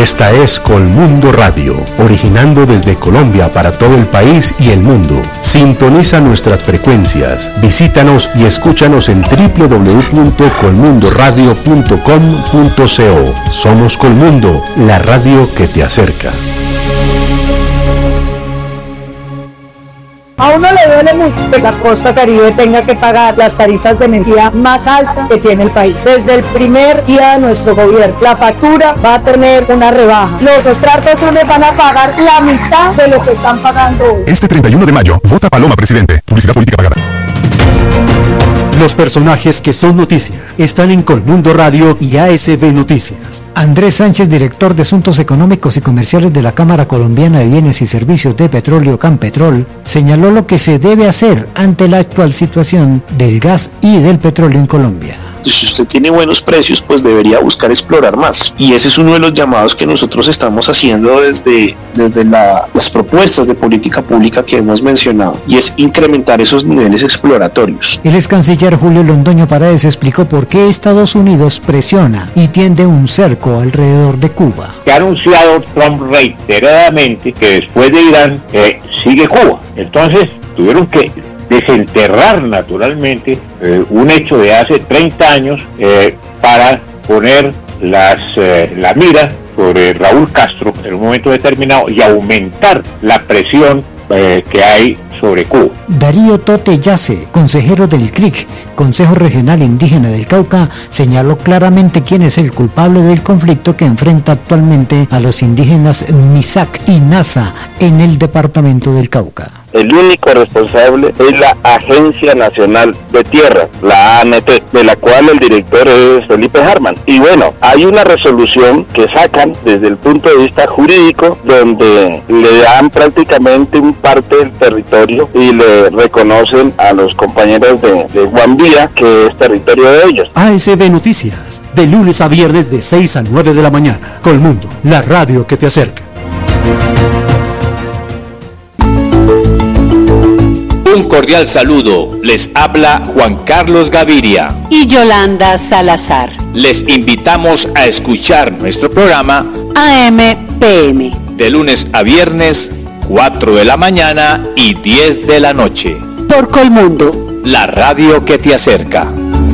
Esta es Colmundo Radio, originando desde Colombia para todo el país y el mundo. Sintoniza nuestras frecuencias, visítanos y escúchanos en www.colmundoradio.com.co. Somos Colmundo, la radio que te acerca. A uno le duele mucho que la costa caribe tenga que pagar las tarifas de energía más altas que tiene el país. Desde el primer día de nuestro gobierno, la factura va a tener una rebaja. Los estratos 1 van a pagar la mitad de lo que están pagando hoy. Este 31 de mayo, vota Paloma Presidente. Publicidad política pagada. Los personajes que son noticia están en Colmundo Radio y ASB Noticias. Andrés Sánchez, director de Asuntos Económicos y Comerciales de la Cámara Colombiana de Bienes y Servicios de Petróleo Campetrol, señaló lo que se debe hacer ante la actual situación del gas y del petróleo en Colombia. Si usted tiene buenos precios, pues debería buscar explorar más. Y ese es uno de los llamados que nosotros estamos haciendo desde las propuestas de política pública que hemos mencionado, y es incrementar esos niveles exploratorios. El ex canciller Julio Londoño Paredes explicó por qué Estados Unidos presiona y tiende un cerco alrededor de Cuba. Que ha anunciado Trump reiteradamente que después de Irán sigue Cuba. Entonces tuvieron que desenterrar naturalmente un hecho de hace 30 años para poner la mira sobre Raúl Castro en un momento determinado y aumentar la presión que hay sobre Cuba. Darío Tote Yace, consejero del CRIC, Consejo Regional Indígena del Cauca, señaló claramente quién es el culpable del conflicto que enfrenta actualmente a los indígenas Misak y Nasa en el departamento del Cauca. El único responsable es la Agencia Nacional de Tierra, la ANT, de la cual el director es Felipe Harman. Y bueno, hay una resolución que sacan desde el punto de vista jurídico, donde le dan prácticamente un parte del territorio y le reconocen a los compañeros de Guambía que es territorio de ellos. ASB Noticias, de lunes a viernes de 6 a 9 de la mañana. Colmundo, la radio que te acerca. Un cordial saludo, les habla Juan Carlos Gaviria y Yolanda Salazar. Les invitamos a escuchar nuestro programa AM/PM de lunes a viernes, 4 de la mañana y 10 de la noche. Por Colmundo, la radio que te acerca.